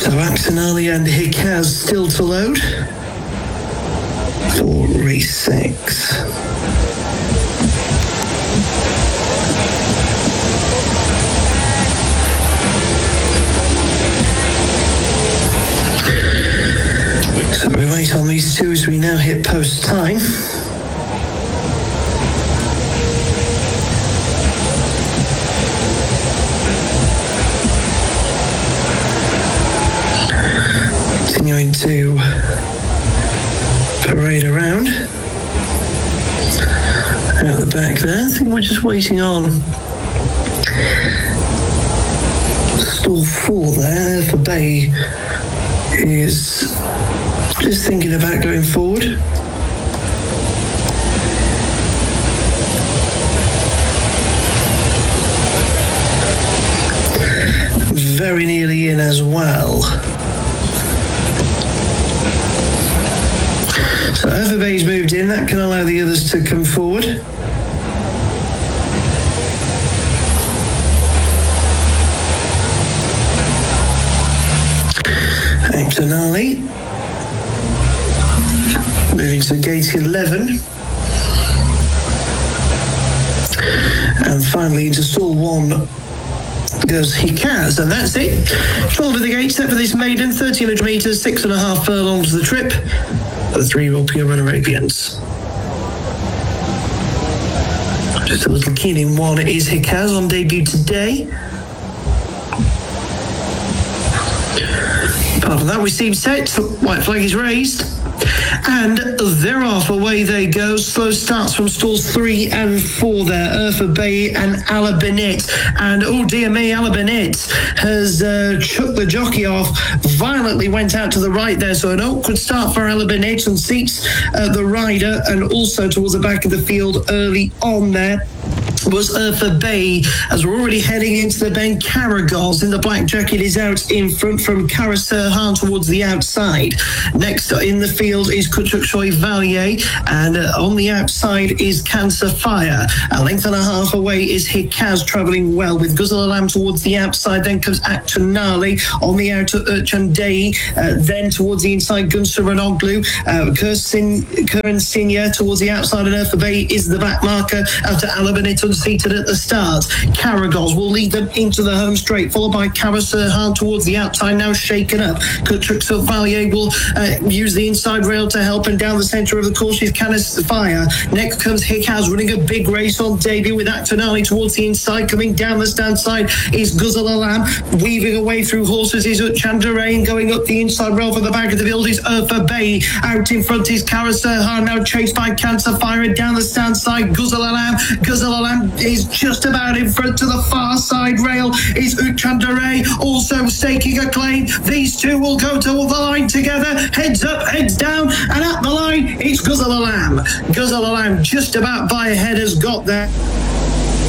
So Actonali and Hikaz still to load for race 6. So we wait on these two as we now hit post time. Continuing to parade around. Out the back there. I think we're just waiting on stall 4 there. For Bay is just thinking about going forward. Very nearly in as well. So Urfa Bay's moved in, that can allow the others to come forward. Actonali moving to gate 11. And finally into stall 1 goes Hikaz, and that's it. 12 of the gate set for this maiden, 1,300 metres, 6.5 furlongs the trip. The 3 will Pure Run Arabians. Just a little keen in 1 is Hikaz on debut today. Apart from that, we seem set. White flag is raised. And they're off. Away they go. Slow starts from stalls 3 and 4 there. Urfa Bay and Ala Bennett. And oh dear me, Ala Bennett has chucked the jockey off. Violently went out to the right there. So an awkward start for Ala Bennett and seats the rider, and also towards the back of the field early on there was Urfa Bay, as we're already heading into the bend. Caragos in the black jacket is out in front from Karaserhan towards the outside. Next in the field is Kutuksoy Valier, and on the outside is Cancer Fire. A length and a half away is Hikaz, travelling well with Guzzle Alam towards the outside. Then comes Actonali on the outer Urchandei, then towards the inside Gunster Ranoglu. Curran Senior towards the outside, and Urfa Bay is the back marker after Alabanit unseated at the start. Caragos will lead them into the home straight, followed by Karaserhan towards the outside, now shaken up. Kutuksoy Valier will use the inside rail to help, and down the centre of the course is Cancer Fire. Next comes Hikaz, running a big race on debut with Actonali towards the inside. Coming down the stand side is Guzzle Alam. Weaving away through horses is Uchandarain. Going up the inside rail for the back of the field is Urfa Bay. Out in front is Karaserhan, now chased by Cancer Fire. And down the stand side, Guzzle Alam. Guzzle Alam is just about in front. To the far side rail is Uchandarain, also staking a claim. These two will go to the line together. Heads up, heads down, and at the line it's Guzzle Alam. Guzzle Alam just about by ahead has got there.